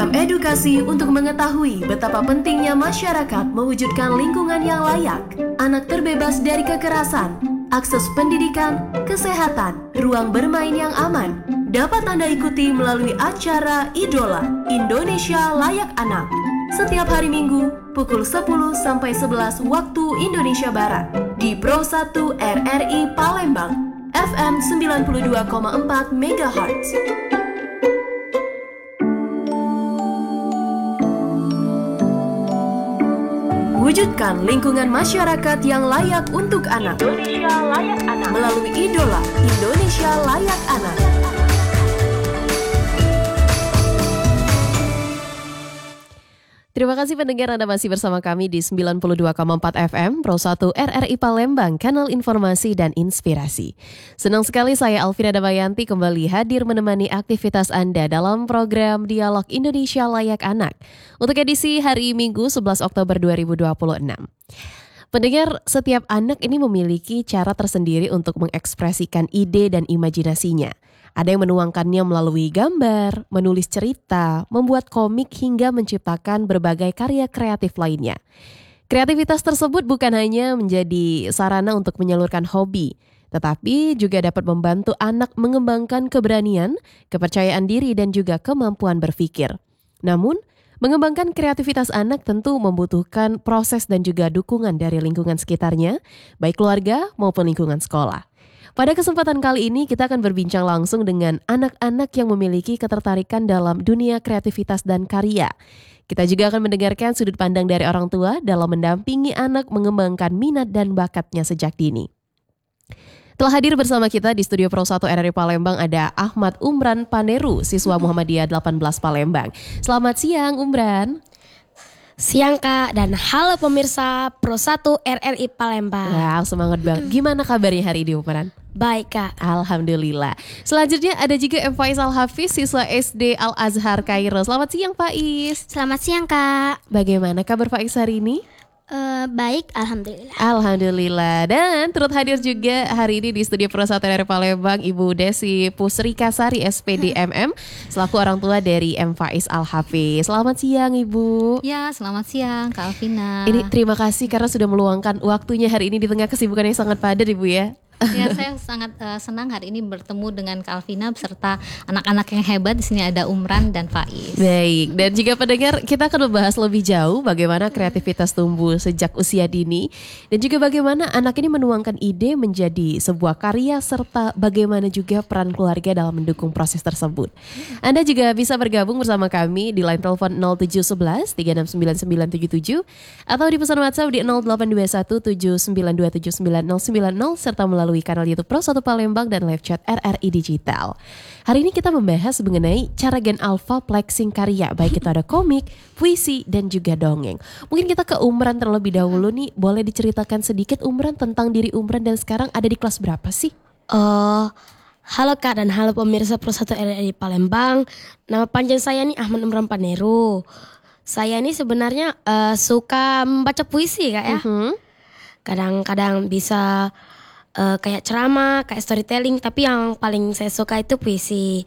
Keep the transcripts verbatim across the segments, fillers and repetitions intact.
Program edukasi untuk mengetahui betapa pentingnya masyarakat mewujudkan lingkungan yang layak, anak terbebas dari kekerasan, akses pendidikan, kesehatan, ruang bermain yang aman, dapat Anda ikuti melalui acara Idola Indonesia Layak Anak setiap hari Minggu pukul sepuluh sampai sebelas waktu Indonesia Barat di Pro satu R R I Palembang F M sembilan puluh dua koma empat megahertz. Wujudkan lingkungan masyarakat yang layak untuk anak. Indonesia Layak Anak melalui Idola Indonesia Layak Anak. Terima kasih pendengar, Anda masih bersama kami di sembilan puluh dua koma empat F M Pro satu R R I Palembang, kanal informasi dan inspirasi. Senang sekali saya Alvira Damayanti kembali hadir menemani aktivitas Anda dalam program Dialog Indonesia Layak Anak untuk edisi hari Minggu sebelas Oktober dua ribu dua puluh enam. Pendengar, setiap anak ini memiliki cara tersendiri untuk mengekspresikan ide dan imajinasinya. Ada yang menuangkannya melalui gambar, menulis cerita, membuat komik hingga menciptakan berbagai karya kreatif lainnya. Kreativitas tersebut bukan hanya menjadi sarana untuk menyalurkan hobi, tetapi juga dapat membantu anak mengembangkan keberanian, kepercayaan diri dan juga kemampuan berpikir. Namun, mengembangkan kreativitas anak tentu membutuhkan proses dan juga dukungan dari lingkungan sekitarnya, baik keluarga maupun lingkungan sekolah. Pada kesempatan kali ini kita akan berbincang langsung dengan anak-anak yang memiliki ketertarikan dalam dunia kreativitas dan karya. Kita juga akan mendengarkan sudut pandang dari orang tua dalam mendampingi anak mengembangkan minat dan bakatnya sejak dini. Telah hadir bersama kita di studio Pro satu R R I Palembang ada Ahmad Umran Paneru, siswa Muhammadiyah delapan belas Palembang. Selamat siang Umran. Siang Kak, dan halo pemirsa Pro satu R R I Palembang. Wow, semangat banget. Gimana kabarnya hari ini Umran? Baik Kak. Alhamdulillah. Selanjutnya ada juga M Faiz Al-Hafiz, siswa S D Al-Azhar Kairo. Selamat siang Faiz. Selamat siang Kak. Bagaimana kabar Faiz hari ini? Uh, baik, Alhamdulillah. Alhamdulillah. Dan turut hadir juga hari ini di studio Pro satu R R I Palembang Ibu Desi Pusrikasari S P D M M selaku orang tua dari M Faiz Al-Hafiz. Selamat siang Ibu. Ya, selamat siang Kak Alvina. Ini terima kasih karena sudah meluangkan waktunya hari ini di tengah kesibukan yang sangat padat Ibu ya. Ya, saya sangat uh, senang hari ini bertemu dengan Kak Alvina beserta anak-anak yang hebat. Di sini ada Umran dan Faiz. Baik, dan jika pendengar kita akan membahas lebih jauh bagaimana kreativitas tumbuh sejak usia dini dan juga bagaimana anak ini menuangkan ide menjadi sebuah karya serta bagaimana juga peran keluarga dalam mendukung proses tersebut. Anda juga bisa bergabung bersama kami di line telepon nol tujuh satu satu tiga enam sembilan sembilan tujuh tujuh atau di pesan WhatsApp di nol delapan dua satu tujuh sembilan dua tujuh sembilan nol sembilan nol serta melalui melalui kanal YouTube Pro satu Palembang dan live chat R R I Digital. Hari ini kita membahas mengenai cara Gen Alpha flexing karya, baik itu ada komik, puisi, dan juga dongeng. Mungkin kita ke Umran terlebih dahulu nih, boleh diceritakan sedikit Umran tentang diri Umran dan sekarang ada di kelas berapa sih? Uh, halo Kak dan halo pemirsa Pro satu R R I Palembang. Nama panjang saya nih Ahmad Umran Paneru. Saya ini sebenarnya uh, suka membaca puisi Kak ya. Uh-huh. Kadang-kadang bisa Uh, kayak ceramah, kayak storytelling, tapi yang paling saya suka itu puisi.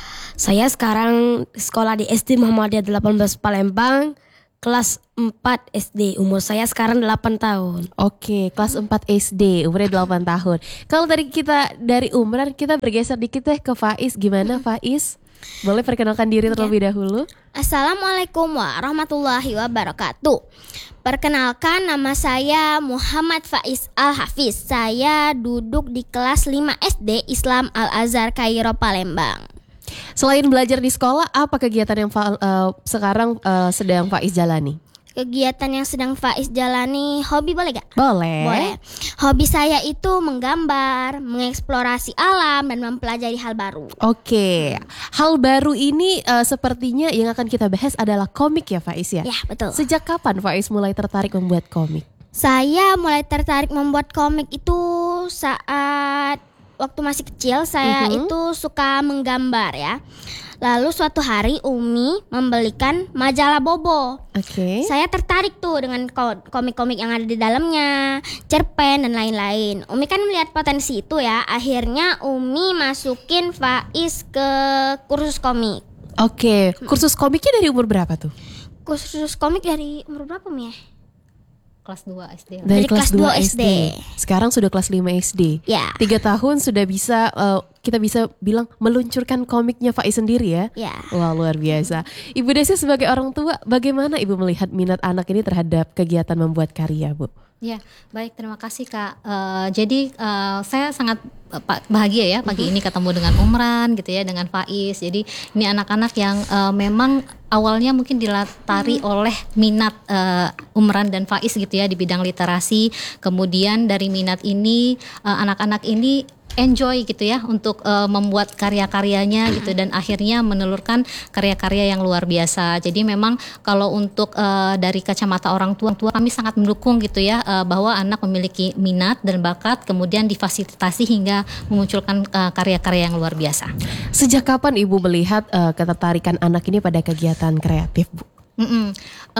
Saya sekarang sekolah di S D Muhammadiyah delapan belas Palembang, kelas empat S D. Umur saya sekarang delapan tahun. Oke, kelas empat S D, umurnya delapan tahun. Kalau tadi kita dari Umran, kita bergeser dikit deh ke Faiz. Gimana Faiz? Boleh perkenalkan diri terlebih dahulu? Assalamualaikum warahmatullahi wabarakatuh. Perkenalkan, nama saya Muhammad Faiz Al-Hafiz. Saya duduk di kelas lima S D Islam Al-Azhar Kairo Palembang. Selain belajar di sekolah, apa kegiatan yang uh, sekarang uh, sedang Faiz jalani? Kegiatan yang sedang Faiz jalani, hobi boleh gak? Boleh. Boleh. Hobi saya itu menggambar, mengeksplorasi alam, dan mempelajari hal baru. Oke, hal baru ini uh, sepertinya yang akan kita bahas adalah komik ya Faiz ya? Ya, betul. Sejak kapan Faiz mulai tertarik membuat komik? Saya mulai tertarik membuat komik itu saat waktu masih kecil. Saya uh-huh. itu suka menggambar ya. Lalu suatu hari Umi membelikan majalah Bobo. Oke. Okay. Saya tertarik tuh dengan komik-komik yang ada di dalamnya, cerpen dan lain-lain. Umi kan melihat potensi itu ya. Akhirnya Umi masukin Faiz ke kursus komik. Oke, kursus komiknya dari umur berapa tuh? Kursus komik dari umur berapa Mi ya? Kelas dua S D. Dari Dari kelas dua S D. Sekarang sudah kelas lima S D. Ya. Tiga tahun sudah bisa, uh, kita bisa bilang meluncurkan komiknya Faiz sendiri ya. Ya. Wah, luar biasa. Ibu Desi sebagai orang tua, bagaimana Ibu melihat minat anak ini terhadap kegiatan membuat karya, Bu? Ya, baik, terima kasih Kak. Uh, jadi uh, saya sangat uh, bahagia ya pagi ini ketemu dengan Umran gitu ya, dengan Faiz. Jadi ini anak-anak yang uh, memang awalnya mungkin dilatari oleh minat uh, Umran dan Faiz gitu ya di bidang literasi. Kemudian dari minat ini uh, anak-anak ini enjoy gitu ya untuk uh, membuat karya-karyanya gitu, dan akhirnya menelurkan karya-karya yang luar biasa. Jadi memang kalau untuk uh, dari kacamata orang tua, tua kami sangat mendukung gitu ya uh, bahwa anak memiliki minat dan bakat, kemudian difasilitasi hingga memunculkan uh, karya-karya yang luar biasa. Sejak kapan Ibu melihat uh, ketertarikan anak ini pada kegiatan kreatif, Bu? Mm-mm.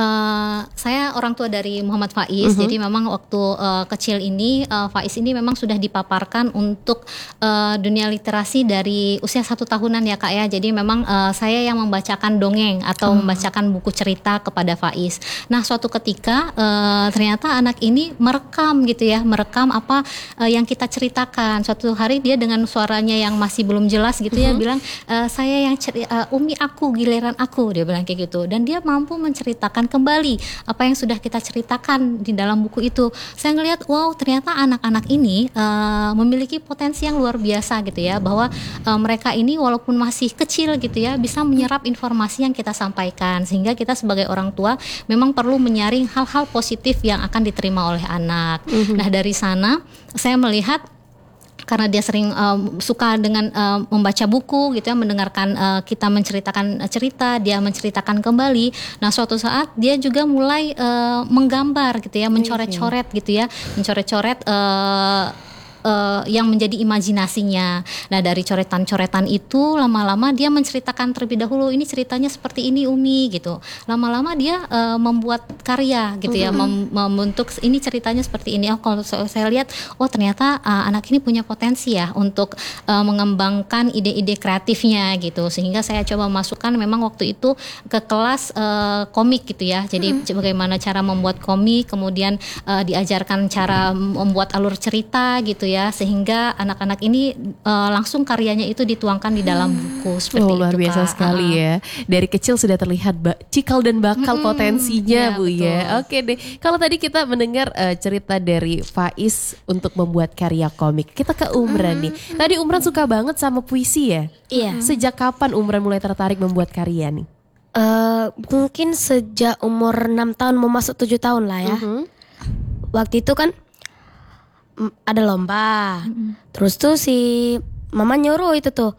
Uh, saya orang tua dari Muhammad Faiz, Mm-hmm. jadi memang waktu uh, kecil ini uh, Faiz ini memang sudah dipaparkan untuk uh, dunia literasi dari usia satu tahunan ya Kak ya. Jadi memang uh, saya yang membacakan dongeng atau Oh. membacakan buku cerita kepada Faiz. Nah suatu ketika uh, ternyata anak ini merekam gitu ya, merekam apa uh, yang kita ceritakan. Suatu hari dia dengan suaranya yang masih belum jelas gitu ya, Mm-hmm. bilang uh, saya yang ceri- uh, Umi aku, giliran aku, dia bilang kayak gitu. Dan dia mampu menceritakan kembali apa yang sudah kita ceritakan di dalam buku itu. Saya ngelihat wow, ternyata anak-anak ini uh, memiliki potensi yang luar biasa gitu ya, bahwa uh, mereka ini walaupun masih kecil gitu ya bisa menyerap informasi yang kita sampaikan, sehingga kita sebagai orang tua memang perlu menyaring hal-hal positif yang akan diterima oleh anak. Mm-hmm. Nah dari sana saya melihat karena dia sering um, suka dengan um, membaca buku gitu ya, mendengarkan uh, kita menceritakan uh, cerita, dia menceritakan kembali. Nah suatu saat dia juga mulai uh, menggambar gitu ya, mencoret-coret gitu ya, mencoret-coret uh, Uh, yang menjadi imajinasinya. Nah dari coretan-coretan itu lama-lama dia menceritakan terlebih dahulu, ini ceritanya seperti ini Umi gitu. Lama-lama dia uh, membuat karya gitu ya, mem- membentuk ini ceritanya seperti ini. Oh kalau saya lihat, oh ternyata uh, anak ini punya potensi ya untuk uh, mengembangkan ide-ide kreatifnya gitu. Sehingga saya coba masukkan memang waktu itu ke kelas uh, komik gitu ya. Jadi hmm. bagaimana cara membuat komik, kemudian uh, diajarkan cara membuat alur cerita gitu ya, sehingga anak-anak ini uh, langsung karyanya itu dituangkan di dalam buku seperti oh, luar itu, biasa Kak. sekali uh-uh. ya. Dari kecil sudah terlihat ba- cikal dan bakal Mm-mm. potensinya Ya, Bu betul. ya. Oke deh. Kalau tadi kita mendengar uh, cerita dari Faiz untuk membuat karya komik, kita ke Umran nih. Tadi Umran suka banget sama puisi ya. Iya. Sejak kapan Umran mulai tertarik membuat karya nih? Eh, mungkin sejak umur enam tahun mau masuk tujuh tahun lah ya. Mhm. Waktu itu kan mm, ada lomba. Terus tuh si mama nyuruh itu tuh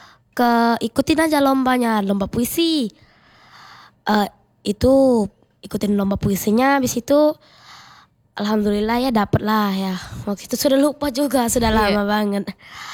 ke ikutin aja lombanya, lomba puisi. Eh, itu ikutin lomba puisinya, habis itu alhamdulillah ya dapet lah ya. Waktu itu sudah lupa juga, sudah Iya. lama banget.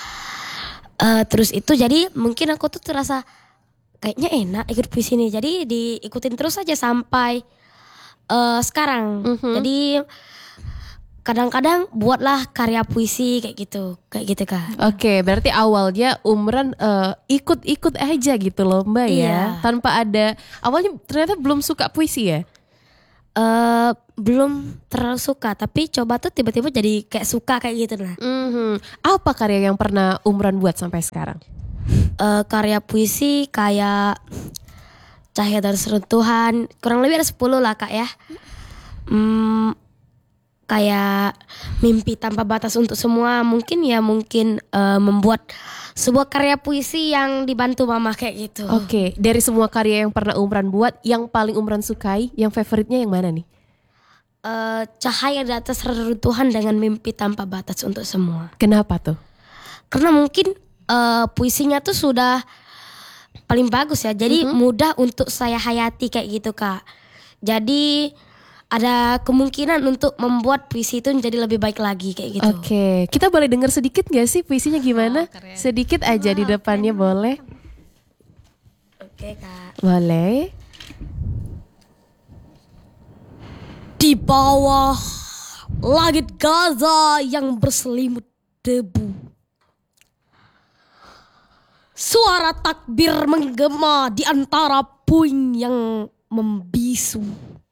Eh, terus itu jadi mungkin aku tuh terasa kayaknya enak ikut puisi ini, jadi diikutin terus aja sampai eh, sekarang. Mhm. Jadi kadang-kadang buatlah karya puisi kayak gitu, kayak gitu Kak. Oke, berarti awalnya Umran uh, ikut-ikut aja gitu lomba ya, Iya. tanpa ada, awalnya ternyata belum suka puisi ya? Eh belum terlalu suka, tapi coba tuh tiba-tiba jadi kayak suka kayak gitu lah. Mhm. Apa karya yang pernah Umran buat sampai sekarang? Eh, karya puisi kayak Cahaya dari Seruntuhan, kurang lebih ada sepuluh lah Kak ya. Hmm, kayak Mimpi Tanpa Batas Untuk Semua, mungkin ya mungkin eh, membuat sebuah karya puisi yang dibantu mama kayak gitu. Oke, dari semua karya yang pernah Umran buat, yang paling Umran sukai, yang favoritnya yang mana nih? Eh, Cahaya di Atas Reruntuhan dengan Mimpi Tanpa Batas Untuk Semua. Kenapa tuh? Karena mungkin eh, puisinya tuh sudah paling bagus ya, jadi mudah untuk saya hayati kayak gitu Kak. Jadi ada kemungkinan untuk membuat puisi itu menjadi lebih baik lagi kayak gitu. Oke, kita boleh dengar sedikit gak sih puisinya gimana? Oh, keren. Sedikit aja di depannya boleh? Oke Kak. Boleh. Di bawah langit Gaza yang berselimut debu, Suara takbir menggema di antara puing yang membisu.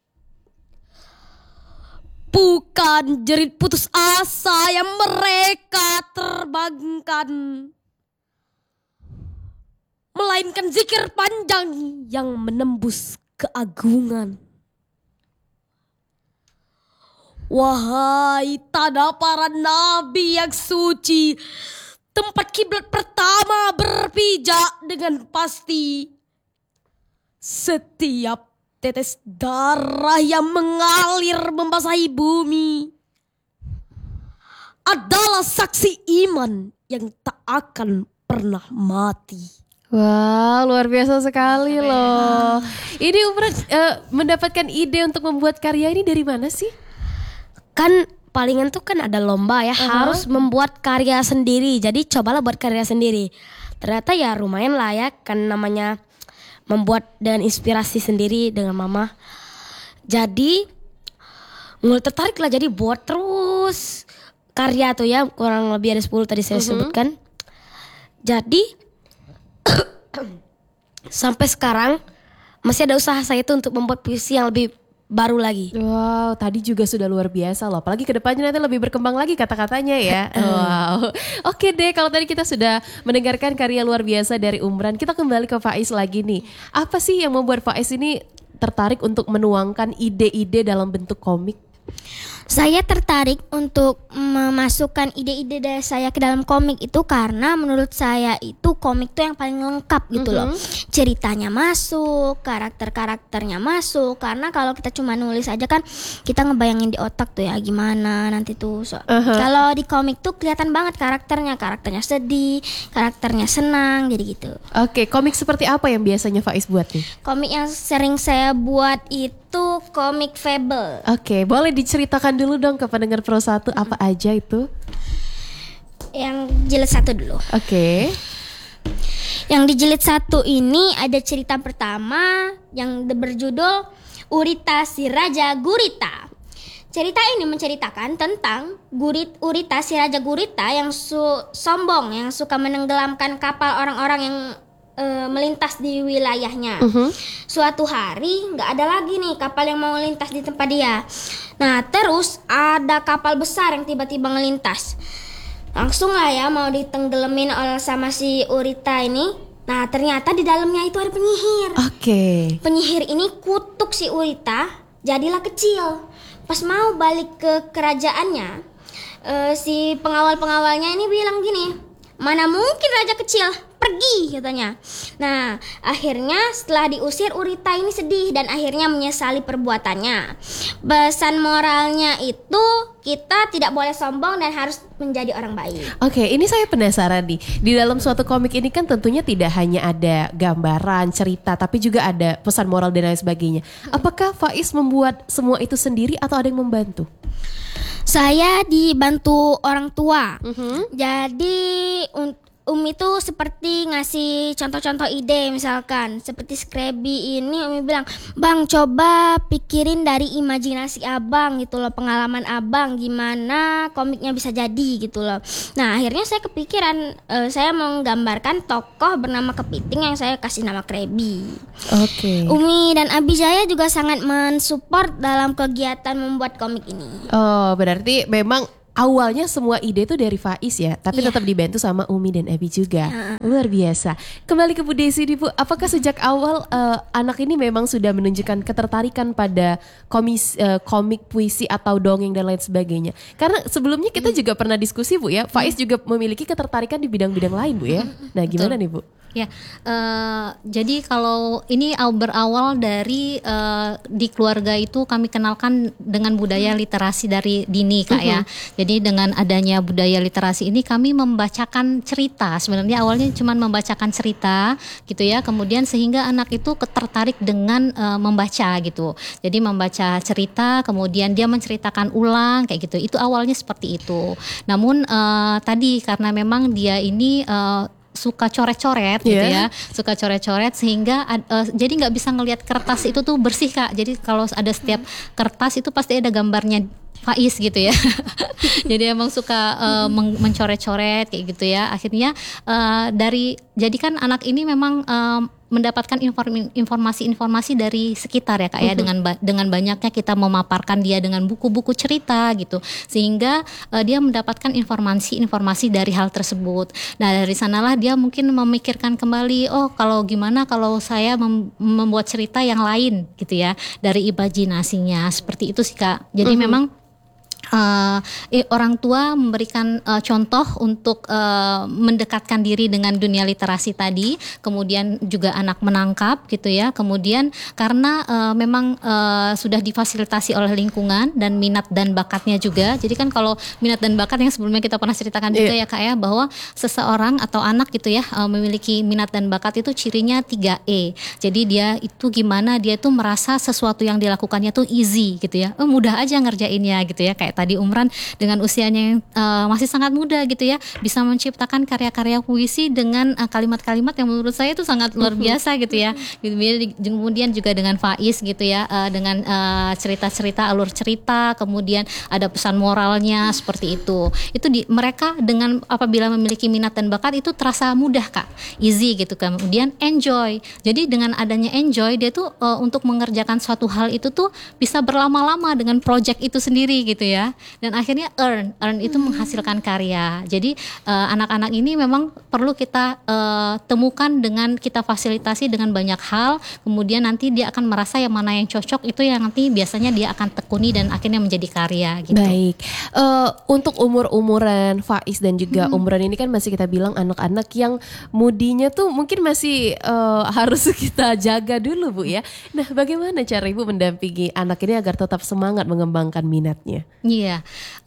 Bukan jerit putus asa yang mereka terbangkan, melainkan zikir panjang yang menembus keagungan. Wahai tanah para nabi yang suci, tempat kiblat pertama berpijak dengan pasti. Setiap tetes darah yang mengalir membasahi bumi adalah saksi iman yang tak akan pernah mati. Wah, luar biasa sekali loh. Ini Umran uh, mendapatkan ide untuk membuat karya ini dari mana sih? Kan palingan tuh kan ada lomba ya, Uh-huh. harus membuat karya sendiri. Jadi cobalah buat karya sendiri. Ternyata ya lumayan lah ya, kan namanya membuat dengan inspirasi sendiri dengan mama. Jadi mulai tertarik lah, jadi buat terus karya tuh ya, kurang lebih ada sepuluh tadi saya Uh-huh. sebutkan. Jadi sampai sekarang masih ada usaha saya tuh untuk membuat puisi yang lebih baru lagi. Wow, tadi juga sudah luar biasa loh. Apalagi kedepannya nanti lebih berkembang lagi kata-katanya ya. Wow. Oke deh, kalau tadi kita sudah mendengarkan karya luar biasa dari Umran, kita kembali ke Faiz lagi nih. Apa sih yang membuat Faiz ini tertarik untuk menuangkan ide-ide dalam bentuk komik? Saya tertarik untuk memasukkan ide-ide dari saya ke dalam komik itu karena menurut saya itu komik tuh yang paling lengkap gitu loh. Ceritanya masuk, karakter-karakternya masuk. Karena kalau kita cuma nulis aja kan kita ngebayangin di otak tuh ya gimana nanti tuh. So, Uh-huh. Kalau di komik tuh kelihatan banget karakternya, karakternya sedih, karakternya senang, jadi gitu. Oke, komik seperti apa yang biasanya Faiz buat nih? Komik yang sering saya buat itu komik fable. Oke, boleh diceritakan dulu dong ke pendengar Pro satu apa aja itu? Yang jilid satu dulu. Oke. Yang di jilid satu ini ada cerita pertama yang berjudul Urita si Raja Gurita. Cerita ini menceritakan tentang Gurit Urita si Raja Gurita yang su- sombong, yang suka menenggelamkan kapal orang-orang yang e, melintas di wilayahnya. Uh-huh. Suatu hari nggak ada lagi nih kapal yang mau melintas di tempat dia. Nah terus ada kapal besar yang tiba-tiba melintas. Langsung lah ya mau ditenggelamin oleh sama si Urita ini. Nah ternyata di dalamnya itu ada penyihir. Oke. Penyihir ini kutuk si Urita, jadilah kecil. Pas mau balik ke kerajaannya, eh, si pengawal-pengawalnya ini bilang gini, mana mungkin raja kecil, pergi katanya. Nah akhirnya setelah diusir Urita ini sedih dan akhirnya menyesali perbuatannya. Pesan moralnya itu kita tidak boleh sombong dan harus menjadi orang baik. Oke, ini saya penasaran nih. Di dalam suatu komik ini kan tentunya tidak hanya ada gambaran, cerita, tapi juga ada pesan moral dan lain sebagainya. Apakah Faiz membuat semua itu sendiri atau ada yang membantu? Saya dibantu orang tua. Mhm. Jadi un- Umi tuh seperti ngasih contoh-contoh ide, misalkan seperti Scrappy ini Umi bilang, "Bang, coba pikirin dari imajinasi Abang gitu loh, pengalaman Abang gimana komiknya bisa jadi gitu loh." Nah, akhirnya saya kepikiran eh, saya mau menggambarkan tokoh bernama Kepiting yang saya kasih nama Krabby. Oke. Umi dan Abijaya juga sangat mensupport dalam kegiatan membuat komik ini. Oh, berarti memang awalnya semua ide itu dari Faiz ya, tapi Iya. tetap dibantu sama Umi dan Abi juga. Luar biasa. Kembali ke Bu Desi nih Bu, apakah sejak awal eh, anak ini memang sudah menunjukkan ketertarikan pada komis, eh, komik, puisi atau dongeng dan lain sebagainya? Karena sebelumnya kita juga pernah diskusi Bu ya, Faiz juga memiliki ketertarikan di bidang-bidang lain Bu ya. Nah gimana nih Bu? Ya, eh, jadi kalau ini aw- berawal dari eh, di keluarga itu kami kenalkan dengan budaya literasi dari dini Kak ya. Jadi dengan adanya budaya literasi ini kami membacakan cerita. Sebenarnya awalnya cuma membacakan cerita gitu ya. Kemudian sehingga anak itu tertarik dengan eh, membaca gitu. Jadi membaca cerita, kemudian dia menceritakan ulang kayak gitu. Itu awalnya seperti itu. Namun eh, tadi karena memang dia ini eh, suka coret-coret gitu Yeah. ya, suka coret-coret sehingga ad- uh, jadi nggak bisa ngelihat kertas itu tuh bersih Kak. Jadi kalau ada setiap kertas itu pasti ada gambarnya Faiz gitu ya. Jadi emang suka uh, men- mencoret-coret kayak gitu ya. Akhirnya uh, dari jadi kan anak ini memang uh, mendapatkan inform- informasi-informasi dari sekitar ya Kak ya, uh-huh. dengan ba- dengan banyaknya kita memaparkan dia dengan buku-buku cerita gitu, sehingga uh, dia mendapatkan informasi-informasi dari hal tersebut. Nah dari sanalah dia mungkin memikirkan kembali, oh kalau gimana kalau saya mem- membuat cerita yang lain gitu ya, dari imajinasinya seperti itu sih Kak. Jadi uh-huh. memang Uh, eh, orang tua memberikan uh, contoh untuk uh, mendekatkan diri dengan dunia literasi tadi, kemudian juga anak menangkap gitu ya, kemudian karena uh, memang uh, sudah difasilitasi oleh lingkungan dan minat dan bakatnya juga. Jadi kan kalau minat dan bakat yang sebelumnya kita pernah ceritakan juga yeah. ya Kak ya, bahwa seseorang atau anak gitu ya uh, memiliki minat dan bakat itu cirinya tiga E. Jadi dia itu gimana, dia itu merasa sesuatu yang dilakukannya tuh easy gitu ya, oh, mudah aja ngerjainnya gitu ya. Kayak tadi Umran dengan usianya yang uh, masih sangat muda gitu ya, bisa menciptakan karya-karya puisi dengan uh, kalimat-kalimat yang menurut saya itu sangat luar biasa gitu ya. Kemudian juga dengan Faiz gitu ya, uh, dengan uh, cerita-cerita, alur cerita, kemudian ada pesan moralnya seperti itu. Itu di, mereka dengan apabila memiliki minat dan bakat itu terasa mudah Kak, easy gitu. Kemudian enjoy. Jadi dengan adanya enjoy, dia tuh uh, untuk mengerjakan suatu hal itu tuh bisa berlama-lama dengan project itu sendiri gitu ya. Dan akhirnya earn, earn itu hmm. menghasilkan karya. Jadi uh, anak-anak ini memang perlu kita uh, temukan dengan kita fasilitasi dengan banyak hal. Kemudian nanti dia akan merasa yang mana yang cocok, itu yang nanti biasanya dia akan tekuni dan akhirnya menjadi karya gitu. Baik, uh, untuk umur-umuran Faiz dan juga hmm. umuran ini kan masih kita bilang anak-anak yang moodinya tuh mungkin masih uh, harus kita jaga dulu Bu ya. Nah bagaimana cara Ibu mendampingi anak ini agar tetap semangat mengembangkan minatnya? Iya,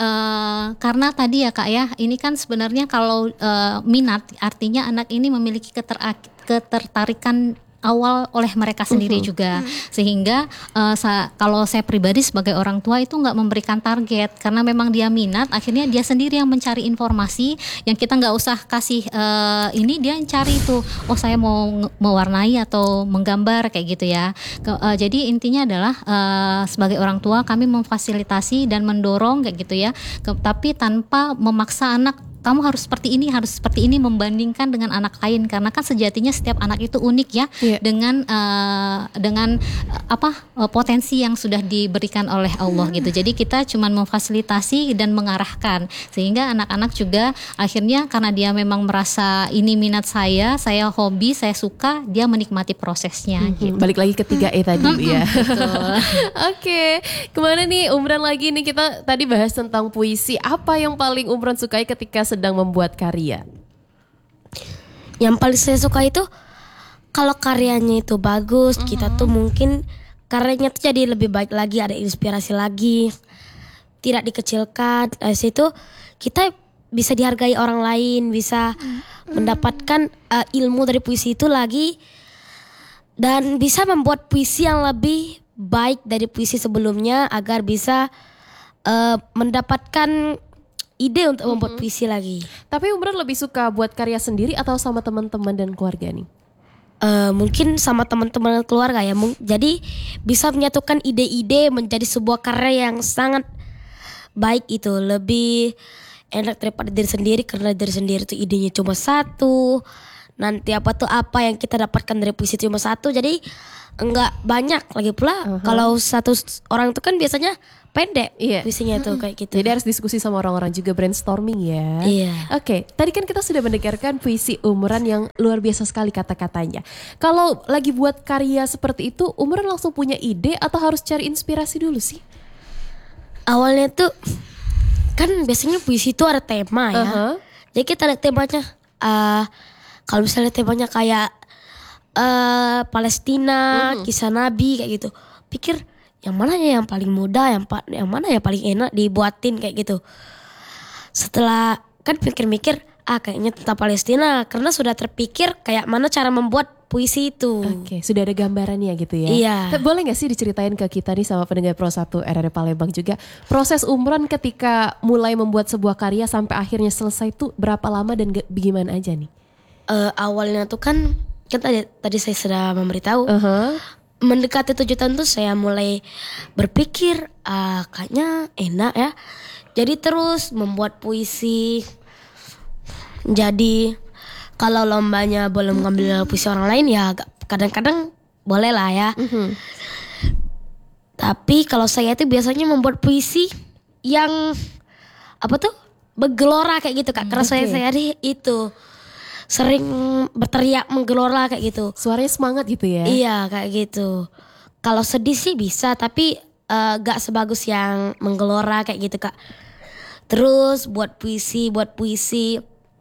uh, karena tadi ya Kak ya, ini kan sebenarnya kalau uh, minat artinya anak ini memiliki keter- ketertarikan awal oleh mereka sendiri uh-huh. juga, sehingga uh, sa- kalau saya pribadi sebagai orang tua itu nggak memberikan target, karena memang dia minat, akhirnya dia sendiri yang mencari informasi yang kita nggak usah kasih uh, ini, dia yang cari itu, oh saya mau nge- mewarnai atau menggambar kayak gitu ya. Ke, uh, jadi intinya adalah uh, sebagai orang tua kami memfasilitasi dan mendorong kayak gitu ya, ke, tapi tanpa memaksa anak kamu harus seperti ini, harus seperti ini membandingkan dengan anak lain, karena kan sejatinya setiap anak itu unik ya, yeah. dengan uh, dengan uh, apa uh, potensi yang sudah diberikan oleh Allah hmm. gitu. Jadi kita cuma memfasilitasi dan mengarahkan, sehingga anak-anak juga akhirnya karena dia memang merasa ini minat saya, saya hobi, saya suka, dia menikmati prosesnya hmm. gitu. Balik lagi ke tiga E tadi Bu ya. Oke, okay. Kemana nih Umran lagi nih, kita tadi bahas tentang puisi. Apa yang paling Umran sukai ketika sedang membuat karya? Yang paling saya suka itu kalau karyanya itu bagus, uh-huh. kita tuh mungkin karyanya tuh jadi lebih baik lagi, ada inspirasi lagi, tidak dikecilkan. Dari situ kita bisa dihargai orang lain, bisa uh-huh. mendapatkan uh, ilmu dari puisi itu lagi, dan bisa membuat puisi yang lebih baik dari puisi sebelumnya agar bisa uh, mendapatkan ide untuk membuat mm-hmm. puisi lagi. Tapi Umran lebih suka buat karya sendiri atau sama teman-teman dan keluarga nih? Uh, mungkin sama teman-teman dan keluarga ya. Jadi bisa menyatukan ide-ide menjadi sebuah karya yang sangat baik itu. Lebih enak daripada diri sendiri, karena diri sendiri tuh idenya cuma satu. Nanti apa tuh apa yang kita dapatkan dari puisi cuma satu. Jadi enggak banyak. Lagi pula uh-huh. kalau satu orang itu kan biasanya pendek iya. puisinya tuh kayak gitu. Jadi harus diskusi sama orang-orang juga, brainstorming ya. Iya. Oke, okay. Tadi kan kita sudah mendengarkan puisi Umran yang luar biasa sekali kata-katanya. Kalau lagi buat karya seperti itu, Umran langsung punya ide atau harus cari inspirasi dulu sih? Awalnya tuh kan biasanya puisi itu ada tema ya. Uh-huh. Jadi kita lihat temanya. Uh, kalau misalnya temanya kayak uh, Palestina, uh-huh. kisah Nabi kayak gitu, pikir yang mana ya yang paling mudah, yang pa- yang mana ya paling enak dibuatin kayak gitu. Setelah kan pikir-mikir, ah kayaknya tentang Palestina, karena sudah terpikir kayak mana cara membuat puisi itu. Oke, sudah ada gambarannya gitu ya. Iya. Boleh gak sih diceritain ke kita nih sama pendengar Pro satu R R I Palembang juga, proses Umran ketika mulai membuat sebuah karya sampai akhirnya selesai tuh berapa lama dan g- bagaimana aja nih? Uh, awalnya tuh kan, kan tadi, tadi saya sudah memberitahu. Uh-huh. mendekati tujuh tahun tuh saya mulai berpikir ah, kayaknya enak ya. Jadi terus membuat puisi. Jadi kalau lombanya belum ngambil puisi orang lain ya kadang-kadang boleh lah ya. Mhm. Tapi kalau saya itu biasanya membuat puisi yang apa tuh bergelora kayak gitu Kak. Karena saya Oke. saya di- itu sering berteriak menggelora kayak gitu. Suaranya semangat gitu ya. Iya kayak gitu. Kalau sedih sih bisa tapi eh, gak sebagus yang menggelora kayak gitu Kak. Terus buat puisi, buat puisi.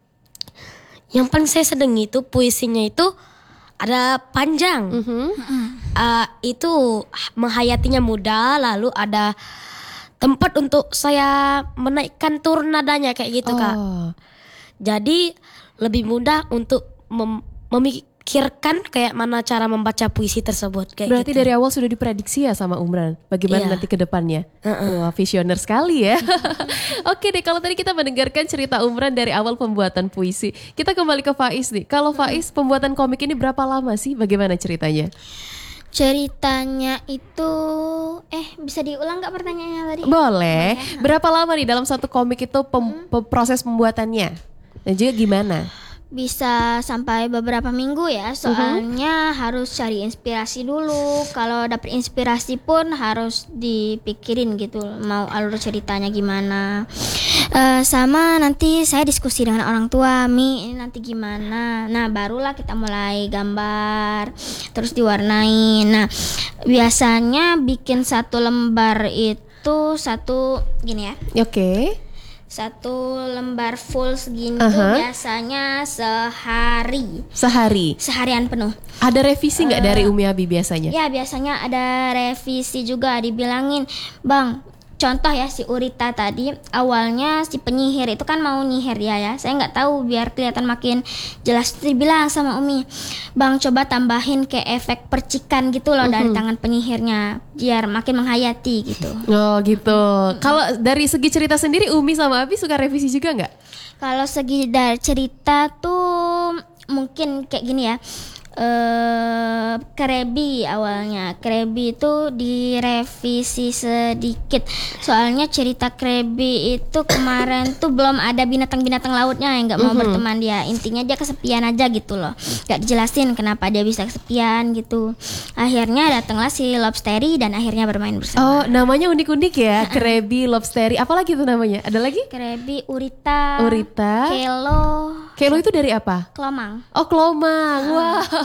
Yang paling saya sedang itu puisinya itu ada panjang. Mhm. Eh, itu menghayatinya mudah, lalu ada tempat untuk saya menaikkan turun nadanya kayak gitu Kak. Oh. Jadi lebih mudah untuk mem- memikirkan kayak mana cara membaca puisi tersebut kayak Berarti gitu. dari awal sudah diprediksi ya sama Umran bagaimana Iya. nanti ke depannya. Wah, visioner sekali ya. Oke deh, kalau tadi kita mendengarkan cerita Umran dari awal pembuatan puisi, kita kembali ke Faiz nih. Kalau Faiz, pembuatan komik ini berapa lama sih? Bagaimana ceritanya? Ceritanya itu eh bisa diulang nggak pertanyaannya tadi? Boleh. Berapa lama nih dalam satu komik itu pem- pe- proses pembuatannya? Dan juga gimana? Bisa sampai beberapa minggu ya, soalnya harus cari inspirasi dulu. Kalau dapet inspirasi pun harus dipikirin gitu, mau alur ceritanya gimana. Eh, sama nanti saya diskusi dengan orang tua, Mi ini nanti gimana. Nah barulah kita mulai gambar, terus diwarnai. Nah biasanya bikin satu lembar itu satu gini ya. Oke. Satu lembar full segini tuh Aha. biasanya sehari, Sehari. seharian penuh. Ada revisi nggak dari Umi Abi biasanya? Ya biasanya ada revisi juga, dibilangin, Bang, contoh ya si Urita tadi, awalnya si penyihir itu kan mau nyihir dia ya, saya nggak tahu biar kelihatan makin jelas, dibilang sama Umi, Bang coba tambahin kayak efek percikan gitu loh dari tangan penyihirnya, biar makin menghayati gitu. Oh gitu. Kalau dari segi cerita sendiri Umi sama Abi suka revisi juga nggak? Kalau segi dari cerita tuh mungkin kayak gini ya. Eh Krebi awalnya Krebi itu direvisi sedikit. Soalnya cerita Krebi itu kemarin tuh belum ada binatang-binatang lautnya yang nggak mau berteman dia. Intinya dia kesepian aja gitu loh. Gak dijelasin kenapa dia bisa kesepian gitu. Akhirnya datanglah si Lobsteri dan akhirnya bermain bersama. Oh, namanya unik-unik ya. Krebi, Lobsteri. Apalagi tuh namanya? Ada lagi? Krebi, Urita, Urita. Kelo, Kelo itu dari apa? Kelomang. Oh, kelomang. Wow.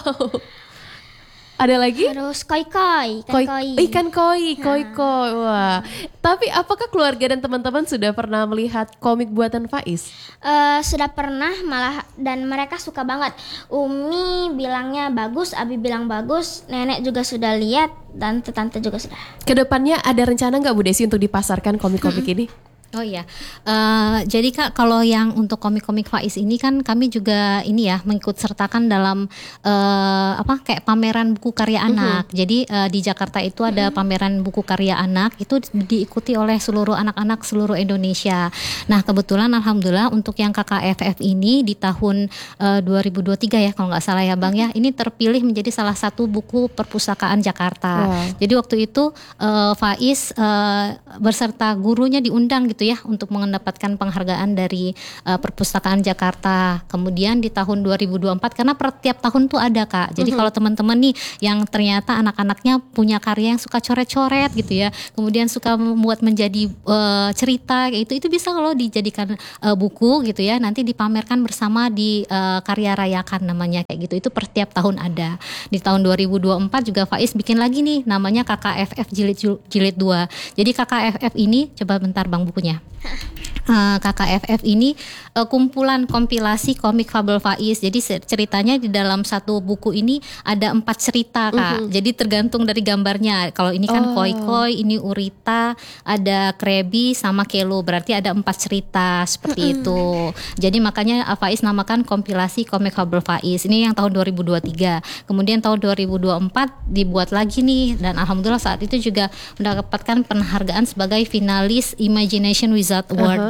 Ada lagi? Terus koi-koi, ikan Koi, koi. ikan koi, koi koi. Wah. Tapi apakah keluarga dan teman-teman sudah pernah melihat komik buatan Faiz? Eh, sudah pernah malah dan mereka suka banget. Umi bilangnya bagus, Abi bilang bagus, nenek juga sudah lihat dan tante juga sudah. Kedepannya ada rencana nggak Bu Desi untuk dipasarkan komik-komik ini? Oh iya, Eh, jadi Kak kalau yang untuk komik-komik Faiz ini kan kami juga ini ya mengikut sertakan dalam eh, apa kayak pameran buku karya anak. Jadi eh, di Jakarta itu ada pameran buku karya anak itu diikuti oleh seluruh anak-anak seluruh Indonesia. Nah kebetulan alhamdulillah untuk yang K K F F ini di tahun eh, dua ribu dua puluh tiga ya kalau nggak salah ya Bang ya, ini terpilih menjadi salah satu buku perpustakaan Jakarta. Wow. Jadi waktu itu eh, Faiz eh, beserta gurunya diundang gitu ya untuk mendapatkan penghargaan dari uh, Perpustakaan Jakarta. Kemudian di tahun dua ribu dua puluh empat karena per tiap tahun tuh ada Kak. Jadi kalau teman-teman nih yang ternyata anak-anaknya punya karya yang suka coret-coret gitu ya, kemudian suka membuat menjadi uh, cerita kayak itu itu bisa loh dijadikan uh, buku gitu ya. Nanti dipamerkan bersama di uh, Karya Rayakan namanya kayak gitu. Itu per tiap tahun ada. Di tahun dua ribu dua puluh empat juga Faiz bikin lagi nih namanya K K F F jilid jilid dua. Jadi K K F F ini coba bentar Bang bukunya. Uh, K K F F ini uh, kumpulan kompilasi komik fabel Faiz. Jadi ceritanya di dalam satu buku ini ada empat cerita Kak. Jadi tergantung dari gambarnya. Kalau ini kan Oh. Koi Koi, ini Urita, ada Krebi sama Kelo. Berarti ada empat cerita seperti itu. Jadi makanya Faiz namakan kompilasi komik fabel Faiz. Ini yang tahun dua ribu dua puluh tiga. Kemudian tahun dua ribu dua puluh empat dibuat lagi nih dan alhamdulillah saat itu juga mendapatkan penghargaan sebagai finalis Imagination Wizard Award. Uh-huh.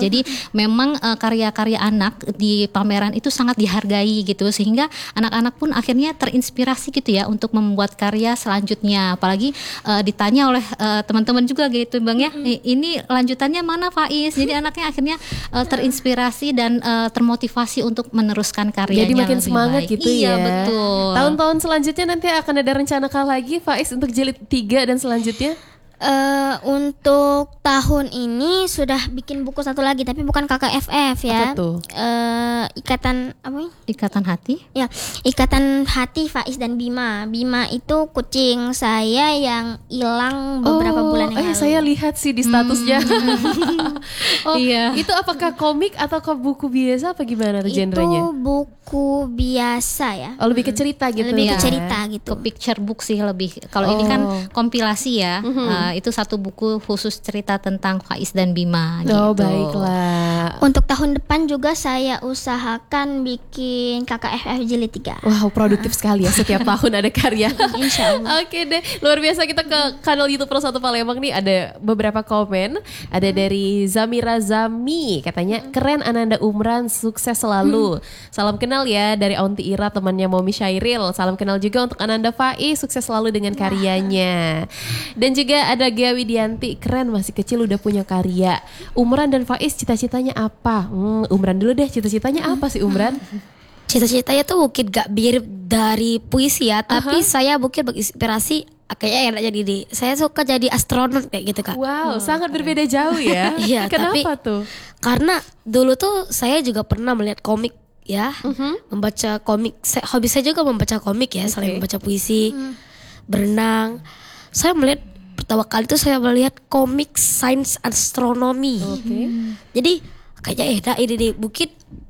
Jadi memang uh, karya-karya anak di pameran itu sangat dihargai gitu, sehingga anak-anak pun akhirnya terinspirasi gitu ya untuk membuat karya selanjutnya. Apalagi uh, ditanya oleh uh, teman-teman juga gitu Bang ya, mm-hmm. ini lanjutannya mana Faiz? Jadi anaknya akhirnya uh, terinspirasi dan uh, termotivasi untuk meneruskan karyanya. Jadi makin lebih semangat baik. gitu iya, ya. Betul. Tahun-tahun selanjutnya nanti akan ada rencana kah lagi Faiz untuk jilid tiga dan selanjutnya? Eh, untuk tahun ini sudah bikin buku satu lagi, tapi bukan K K F F ya. Apa tuh? Eh, ikatan apa ya? Ikatan Hati. Ya, Ikatan Hati Faiz dan Bima. Bima itu kucing saya yang hilang beberapa oh, bulan yang eh, lalu. saya lihat sih di statusnya. Hmm. oh, Iya. Itu apakah komik atau ke buku biasa apa gimana tuh genrenya? Itu buku biasa ya. Oh, lebih ke cerita gitu. Lebih ke ya? cerita gitu. Ke picture book sih lebih. Kalau Oh. ini kan kompilasi ya. Mhm. Uh, itu satu buku khusus cerita tentang Faiz dan Bima. Oh, gitu. baiklah. Untuk tahun depan juga saya usahakan bikin K K F F jilid tiga. Wow, produktif sekali ya, setiap tahun ada karya. Insya Allah. Oke deh, luar biasa. Kita ke kanal YouTube Pro satu Palembang nih, ada beberapa komen. Ada dari Zamira Zami, katanya keren Ananda Umran, sukses selalu. Salam kenal ya dari Aunty Ira, temannya Momi Syairil. Salam kenal juga untuk Ananda Faiz, sukses selalu dengan karyanya. Dan juga ada Gia Widianti, keren masih kecil udah punya karya. Umran dan Faiz cita-citanya apa? Hmm, Umran dulu deh, cita-citanya apa sih Umran? Cita-citanya tuh mungkin gak mirip dari puisi ya, tapi Aha. saya mungkin menginspirasi kayaknya enak jadi di. Saya suka jadi astronot kayak gitu Kak. Wow, sangat berbeda jauh ya. Iya, Kenapa tapi- tuh? Karena dulu tuh saya juga pernah melihat komik ya, Mhm. membaca komik. Saya, hobi saya juga membaca komik ya, selain Oke. membaca puisi, berenang. Saya melihat pertama kali tuh saya melihat komik sains astronomi. Oke. Jadi kayaknya enak ini nih mungkin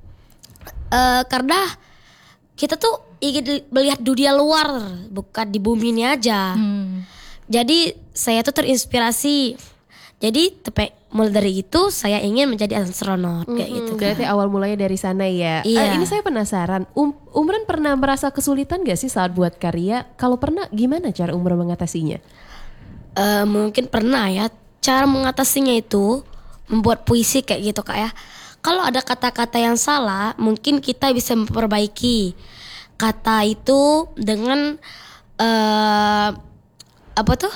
eh, karena kita tuh ingin melihat dunia luar bukan di bumi ini aja. Hmm. Jadi saya tuh terinspirasi. Jadi tepe mulai dari itu saya ingin menjadi astronot kayak gitu. Hmm, berarti awal mulanya dari sana ya. Iya. Eh, ini saya penasaran. Um, Umran pernah merasa kesulitan gak sih saat buat karya? Kalau pernah, gimana cara Umran mengatasinya? Eh, mungkin pernah ya. Cara mengatasinya itu membuat puisi kayak gitu Kak ya. Kalau ada kata-kata yang salah, mungkin kita bisa memperbaiki kata itu dengan eh apa tuh?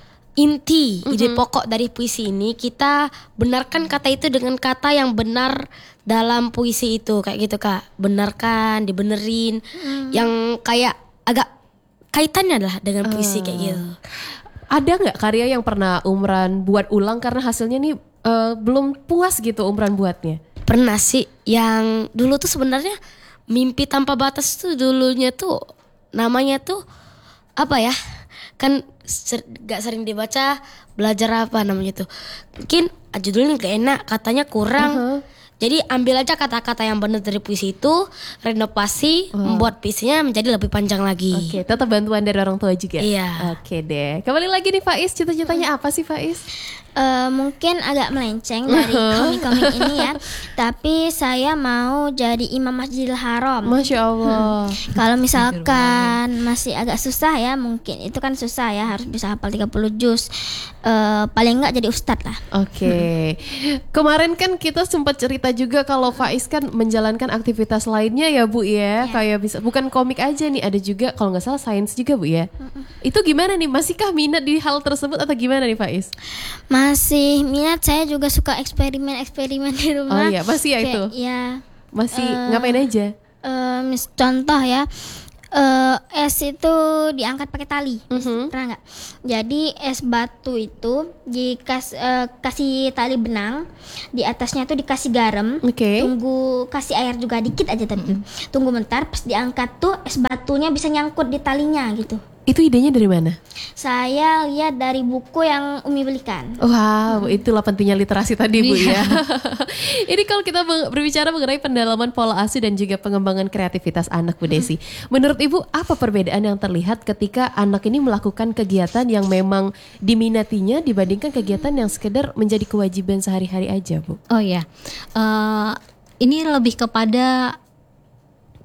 Inti, ide pokok dari puisi ini kita benarkan kata itu dengan kata yang benar dalam puisi itu kayak gitu Kak. Benarkan, dibenerin, yang kayak agak kaitannya lah dengan puisi kayak gitu. Ada nggak karya yang pernah Umran buat ulang karena hasilnya nih eh, belum puas gitu Umran buatnya? Pernah sih yang dulu tuh sebenarnya Mimpi Tanpa Batas tuh dulunya tuh namanya tuh apa ya? Kan ser- gak sering dibaca, belajar apa namanya tuh. Mungkin judulnya gak enak, katanya kurang. Uh-huh. Jadi ambil aja kata-kata yang benar dari puisi itu, renovasi, membuat puisinya menjadi lebih panjang lagi. Oke, tetap bantuan dari orang tua juga. Iya. Oke deh. Kembali lagi nih Faiz, cita-citanya apa sih Faiz? Eh, mungkin agak melenceng dari komik-komik ini ya, tapi saya mau jadi imam Masjidil Haram. Masya Allah. Kalau misalkan masih agak susah ya, mungkin itu kan susah ya, harus bisa hafal tiga puluh juz. Eh, paling enggak jadi ustadz lah. Oke, kemarin kan kita sempat cerita juga kalau Faiz kan menjalankan aktivitas lainnya ya Bu ya, kayak bisa bukan komik aja nih, ada juga kalau nggak salah sains juga Bu ya. Itu gimana nih? Masihkah minat di hal tersebut atau gimana nih Faiz? Masih minat, saya juga suka eksperimen-eksperimen di Oh rumah. iya, masih ya Kayak, itu. Ya, Masih Eh, ngapain aja? eh, mis- contoh ya, eh, es itu diangkat pakai tali, Mhm. pernah nggak? Jadi es batu itu dikas eh, kasih tali benang, di atasnya tuh dikasih garam. Oke. Tunggu kasih air juga dikit aja tapi tunggu bentar, pas diangkat tuh es batunya bisa nyangkut di talinya gitu. Itu idenya dari mana? Saya lihat dari buku yang Umi belikan. Wow, itulah pentingnya literasi tadi Bu ya. Ini kalau kita ber- berbicara mengenai pendalaman pola asuh dan juga pengembangan kreativitas anak Bu Desi. Menurut Ibu apa perbedaan yang terlihat ketika anak ini melakukan kegiatan yang memang diminatinya dibandingkan kegiatan yang sekedar menjadi kewajiban sehari-hari aja Bu? Oh ya, Eh, ini lebih kepada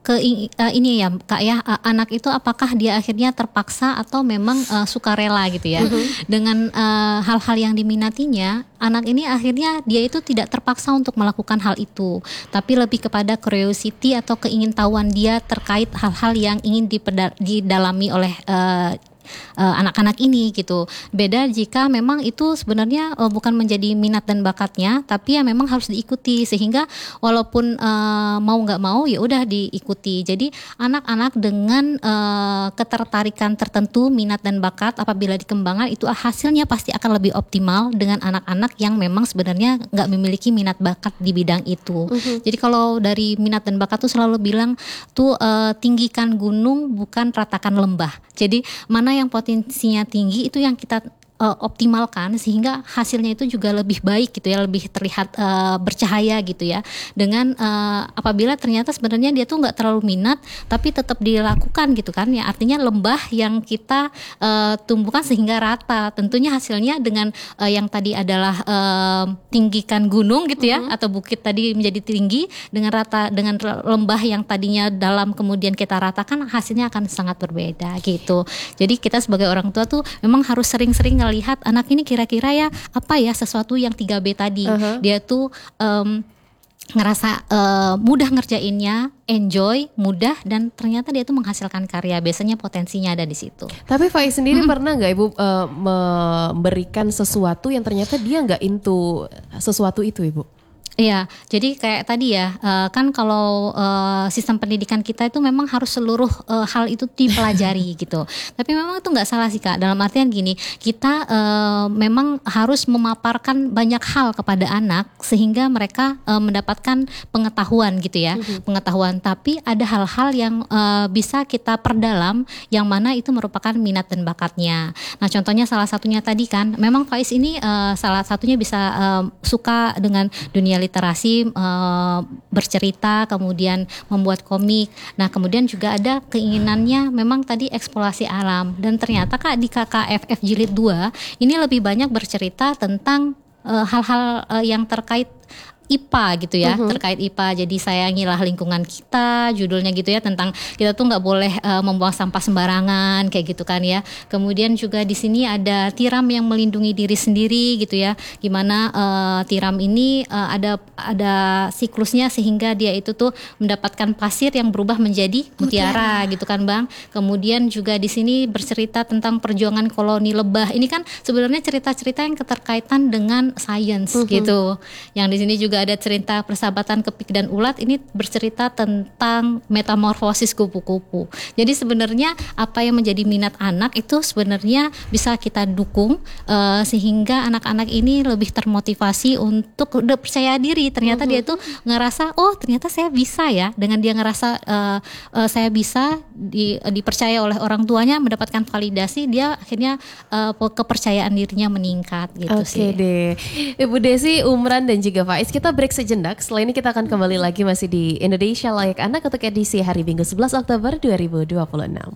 ke uh, ini ya Kak ya, uh, anak itu apakah dia akhirnya terpaksa atau memang uh, sukarela gitu ya. Mm-hmm. Dengan uh, hal-hal yang diminatinya, anak ini akhirnya dia itu tidak terpaksa untuk melakukan hal itu, tapi lebih kepada curiosity atau keingintahuan dia terkait hal-hal yang ingin dipeda- didalami oleh uh, Uh, anak-anak ini gitu. Beda jika memang itu sebenarnya uh, bukan menjadi minat dan bakatnya, tapi ya memang harus diikuti, sehingga walaupun uh, mau nggak mau ya udah diikuti. Jadi anak-anak dengan uh, ketertarikan tertentu, minat dan bakat, apabila dikembangkan itu hasilnya pasti akan lebih optimal dengan anak-anak yang memang sebenarnya nggak memiliki minat bakat di bidang itu. Uh-huh. Jadi kalau dari minat dan bakat tuh selalu bilang tuh uh, tinggikan gunung bukan ratakan lembah. Jadi mana yang potensinya tinggi itu yang kita uh, optimalkan, sehingga hasilnya itu juga lebih baik gitu ya, lebih terlihat uh, bercahaya gitu ya. Dengan uh, apabila ternyata sebenarnya dia tuh nggak terlalu minat tapi tetap dilakukan gitu kan ya, artinya lembah yang kita uh, tumbuhkan sehingga rata, tentunya hasilnya dengan uh, yang tadi adalah uh, tinggikan gunung gitu ya, mm-hmm. atau bukit tadi menjadi tinggi dengan rata, dengan lembah yang tadinya dalam kemudian kita ratakan, hasilnya akan sangat berbeda gitu. Jadi kita sebagai orang tua tuh memang harus sering-sering lihat anak ini kira-kira ya apa ya sesuatu yang tiga B tadi. Uh-huh. Dia tuh um, ngerasa uh, mudah ngerjainnya, enjoy, mudah, dan ternyata dia tuh menghasilkan karya. Biasanya potensinya ada di situ. Tapi Faiz sendiri hmm. pernah nggak Ibu uh, memberikan sesuatu yang ternyata dia nggak into sesuatu itu, Ibu? Iya, jadi kayak tadi ya, uh, kan kalau uh, sistem pendidikan kita itu memang harus seluruh uh, hal itu dipelajari gitu. Tapi memang itu nggak salah sih Kak, dalam artian gini, kita uh, memang harus memaparkan banyak hal kepada anak sehingga mereka uh, mendapatkan pengetahuan gitu ya, mm-hmm. pengetahuan. Tapi ada hal-hal yang uh, bisa kita perdalam, yang mana itu merupakan minat dan bakatnya. Nah contohnya salah satunya tadi kan, memang Faiz ini uh, salah satunya bisa uh, suka dengan dunia literasi, uh, bercerita, kemudian membuat komik. Nah kemudian juga ada keinginannya memang tadi eksplorasi alam. Dan ternyata Kak di K K F F Jilid dua ini lebih banyak bercerita tentang uh, hal-hal uh, yang terkait I P A gitu ya, uh-huh. terkait I P A. Jadi sayangilah lingkungan kita, judulnya gitu ya, tentang kita tuh nggak boleh uh, membuang sampah sembarangan kayak gitu kan ya. Kemudian juga di sini ada tiram yang melindungi diri sendiri gitu ya, gimana uh, tiram ini uh, ada ada siklusnya sehingga dia itu tuh mendapatkan pasir yang berubah menjadi mutiara, mutiara gitu kan Bang. Kemudian juga di sini bercerita tentang perjuangan koloni lebah. Ini kan sebenarnya cerita-cerita yang keterkaitan dengan sains uh-huh. gitu. Yang di sini juga ada cerita persahabatan kepik dan ulat, ini bercerita tentang metamorfosis kupu-kupu. Jadi sebenarnya apa yang menjadi minat anak itu sebenarnya bisa kita dukung uh, sehingga anak-anak ini lebih termotivasi untuk udah percaya diri. Ternyata uh-huh. dia tuh ngerasa oh ternyata saya bisa ya. Dengan dia ngerasa uh, uh, saya bisa di, uh, dipercaya oleh orang tuanya, mendapatkan validasi, dia akhirnya uh, kepercayaan dirinya meningkat gitu. Oke sih. Deh, Ibu Desi, Umran dan juga Faiz, kita break sejenak. Setelah ini kita akan kembali lagi masih di Indonesia Layak Anak untuk edisi hari Minggu sebelas Oktober dua ribu dua puluh enam.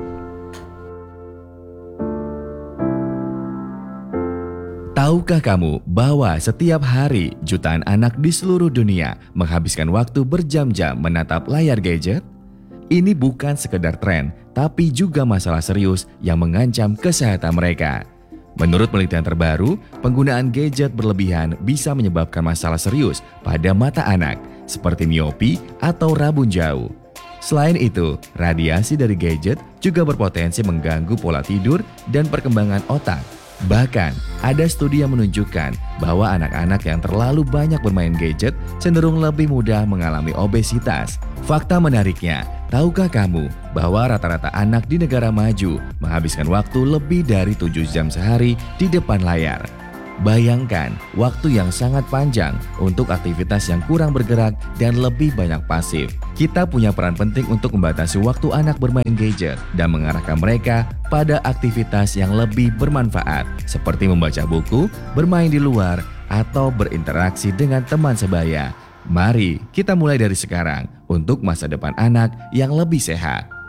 Tahukah kamu bahwa setiap hari jutaan anak di seluruh dunia menghabiskan waktu berjam-jam menatap layar gadget? Ini bukan sekedar tren, tapi juga masalah serius yang mengancam kesehatan mereka. Menurut penelitian terbaru, penggunaan gadget berlebihan bisa menyebabkan masalah serius pada mata anak, seperti miopi atau rabun jauh. Selain itu, radiasi dari gadget juga berpotensi mengganggu pola tidur dan perkembangan otak. Bahkan, ada studi yang menunjukkan bahwa anak-anak yang terlalu banyak bermain gadget cenderung lebih mudah mengalami obesitas. Fakta menariknya, tahukah kamu bahwa rata-rata anak di negara maju menghabiskan waktu lebih dari tujuh jam sehari di depan layar? Bayangkan waktu yang sangat panjang untuk aktivitas yang kurang bergerak dan lebih banyak pasif. Kita punya peran penting untuk membatasi waktu anak bermain gadget dan mengarahkan mereka pada aktivitas yang lebih bermanfaat, seperti membaca buku, bermain di luar, atau berinteraksi dengan teman sebaya. Mari kita mulai dari sekarang untuk masa depan anak yang lebih sehat.